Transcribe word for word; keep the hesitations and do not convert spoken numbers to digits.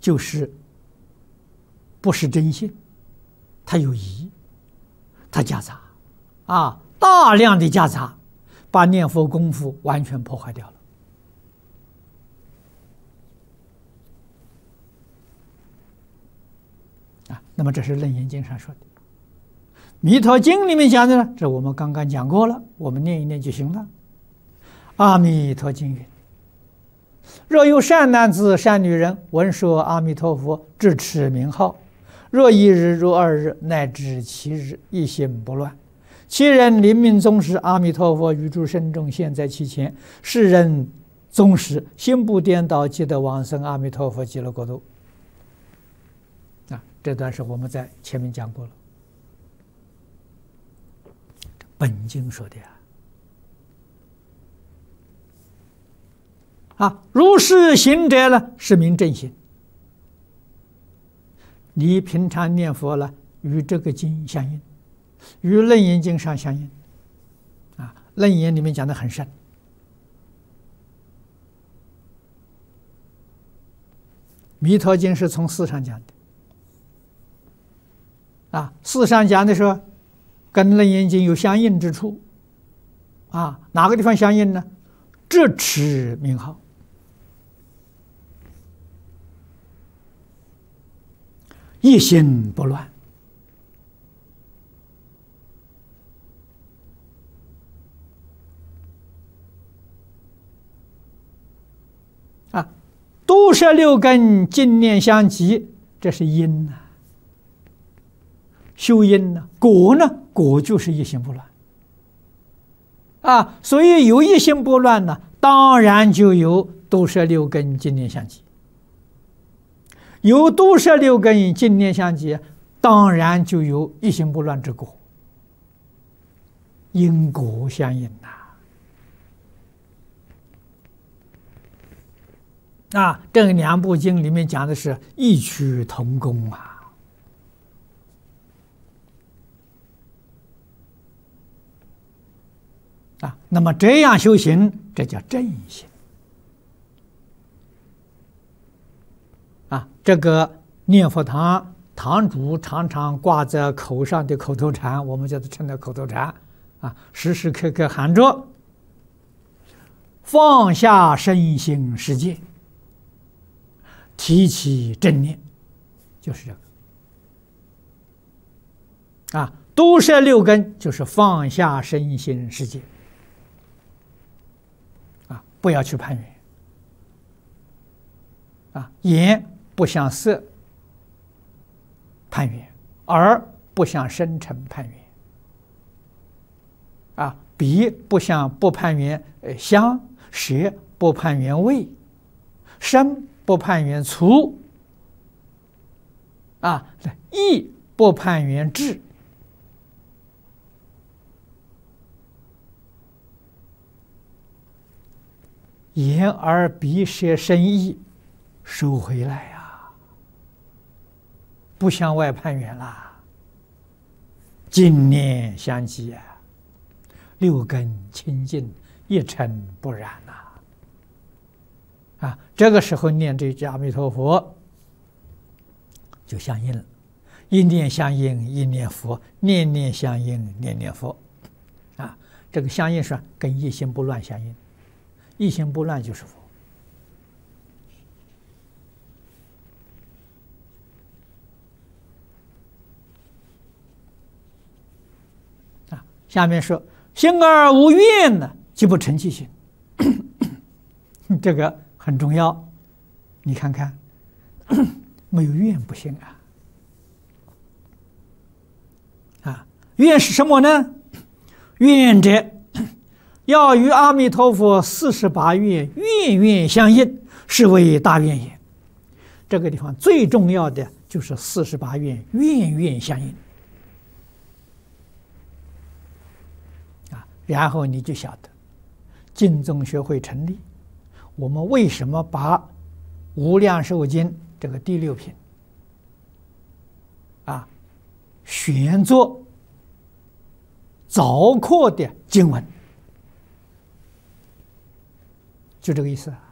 就是不是真心，它有疑，它夹杂啊，大量的夹杂，把念佛功夫完全破坏掉了。啊，那么这是《楞严经》上说的，《弥陀经》里面讲的呢，这我们刚刚讲过了，我们念一念就行了。阿弥陀经云：若有善男子、善女人，闻说阿弥陀佛，至持名号，若一日，如二日，乃至七日，一心不乱。其人临命终时，阿弥陀佛于诸圣众现，在其前，是人终时心不颠倒，即得往生阿弥陀佛极乐国土。啊，这段是我们在前面讲过了，本经说的呀。啊，如是行者呢，是名正行。你平常念佛了，与这个经相应，与《楞严经》上相应。啊，《楞严》里面讲的很深。弥陀经是从事上讲的。啊，事上讲的时候，跟《楞严经》有相应之处。啊，哪个地方相应呢？至持名号。一心不乱。啊，都摄六根，净念相继，这是因呐、啊。修因呢、啊，果呢？果就是一心不乱。啊，所以有一心不乱呢，当然就有都摄六根，净念相继。有都摄六根，净念相继，当然就有一心不乱之果。因果相应呐、啊！啊，这两部经里面讲的是异曲同工啊！啊，那么这样修行，这叫正行。啊，这个念佛堂堂主常常挂在口上的口头禅，我们叫它称的口头禅啊，时时刻刻喊着放下身心世界，提起正念，就是这个啊，都摄六根就是放下身心世界啊，不要去攀缘啊，眼不向色攀缘，耳不向声尘攀缘，啊，鼻不向不攀缘香，舌不攀缘味，身不攀缘触，啊，意不攀缘智，眼耳鼻舌身意收回来呀、啊，不向外攀缘啦，净念相继啊，六根清净，一尘不染呐、啊！啊，这个时候念这句阿弥陀佛就相应了，一念相应一念佛，念念相应念念佛，啊，这个相应是跟一心不乱相应，一心不乱就是佛。下面说心而无怨呢，即不成其心。这个很重要，你看看，没有怨不行啊！啊，怨是什么呢？怨者要与阿弥陀佛四十八愿愿愿相应，是为大愿也。这个地方最重要的就是四十八愿愿愿相应。然后你就晓得，净宗学会成立，我们为什么把《无量寿经》这个第六品啊选作早课的经文，就这个意思啊。